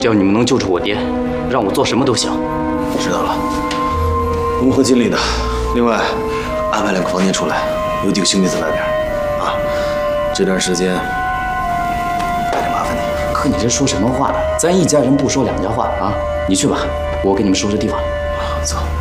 只要你们能救出我爹，让我做什么都行。 知道了，我们会尽力的。另外，安排2个房间出来，有几个兄弟在外边啊。这段时间还得麻烦你。 可你这说什么话呢？咱一家人不说两家话啊！你去吧，我给你们收拾地方。 走。